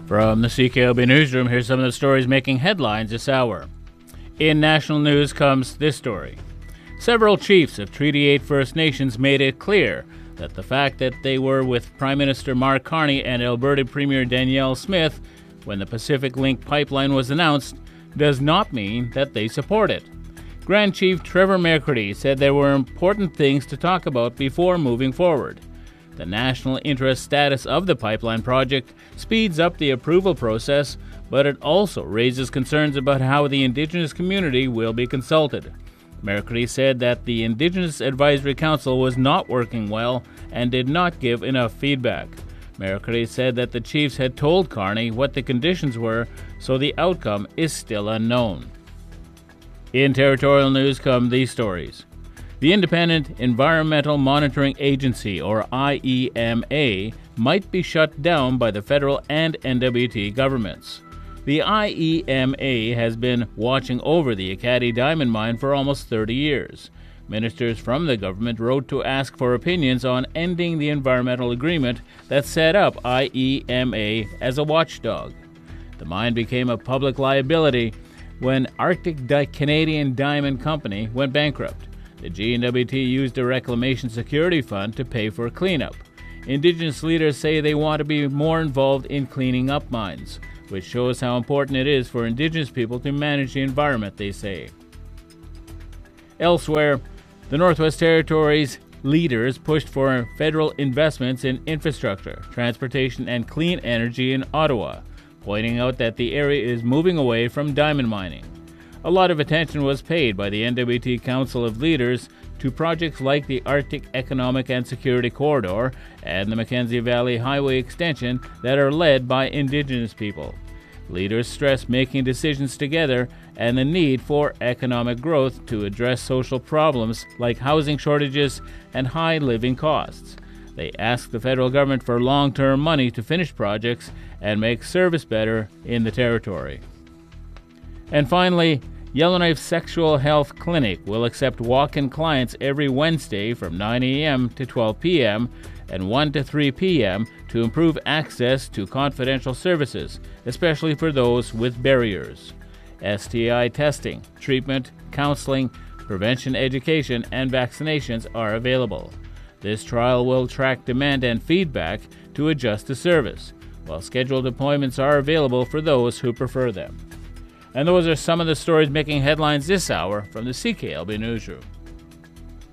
From the CKLB Newsroom, here's some of the stories making headlines this hour. In national news comes this story. Several chiefs of Treaty 8 First Nations made it clear that the fact that they were with Prime Minister Mark Carney and Alberta Premier Danielle Smith when the Pacific Link pipeline was announced does not mean that they support it. Grand Chief Trevor McCurdy said there were important things to talk about before moving forward. The national interest status of the pipeline project speeds up the approval process, but it also raises concerns about how the Indigenous community will be consulted. McCurdy said that the Indigenous Advisory Council was not working well and did not give enough feedback. McCurdy said that the chiefs had told Carney what the conditions were, so the outcome is still unknown. In territorial news come these stories. The Independent Environmental Monitoring Agency, or IEMA, might be shut down by the federal and NWT governments. The IEMA has been watching over the Ekati diamond mine for almost 30 years. Ministers from the government wrote to ask for opinions on ending the environmental agreement that set up IEMA as a watchdog. The mine became a public liability when Arctic Canadian Diamond Company went bankrupt. The GNWT used a reclamation security fund to pay for cleanup. Indigenous leaders say they want to be more involved in cleaning up mines, which shows how important it is for Indigenous people to manage the environment, they say. Elsewhere, the Northwest Territories leaders pushed for federal investments in infrastructure, transportation, and clean energy in Ottawa, pointing out that the area is moving away from diamond mining. A lot of attention was paid by the NWT Council of Leaders to projects like the Arctic Economic and Security Corridor and the Mackenzie Valley Highway Extension that are led by Indigenous people. Leaders stressed making decisions together and the need for economic growth to address social problems like housing shortages and high living costs. They asked the federal government for long-term money to finish projects and make service better in the territory. And finally, Yellowknife Sexual Health Clinic will accept walk-in clients every Wednesday from 9 a.m. to 12 p.m. and 1 to 3 p.m. to improve access to confidential services, especially for those with barriers. STI testing, treatment, counseling, prevention education, and vaccinations are available. This trial will track demand and feedback to adjust the service, while scheduled appointments are available for those who prefer them. And those are some of the stories making headlines this hour from the CKLB Newsroom.